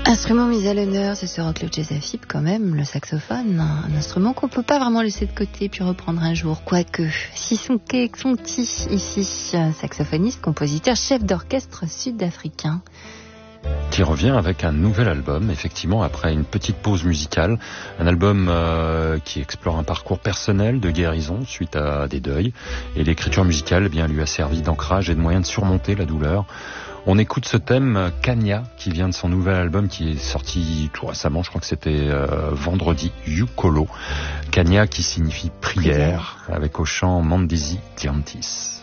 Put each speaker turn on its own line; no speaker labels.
Instrument mis à l'honneur, ce sera Claude Joseph quand même, le saxophone, un instrument qu'on peut pas vraiment laisser de côté puis reprendre un jour, quoique. Sisonke Xonti, ici, saxophoniste, compositeur, chef d'orchestre sud-africain.
Qui revient avec un nouvel album, effectivement, après une petite pause musicale. Un album qui explore un parcours personnel de guérison suite à des deuils. Et l'écriture musicale, eh bien, lui a servi d'ancrage et de moyen de surmonter la douleur. On écoute ce thème Kanya qui vient de son nouvel album qui est sorti tout récemment, je crois que c'était vendredi, Yukolo. Kanya qui signifie prière, avec au chant Mandisi Diantis.